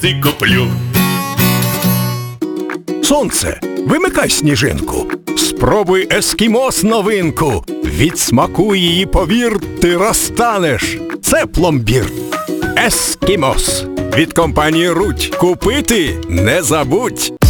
Ти куплю. Сонце, вимикай сніжинку. Спробуй ескімос новинку. Від смаку її, повір, ти розтанеш. Це пломбір. Ескімос. Від компанії Рудь. Купити не забудь.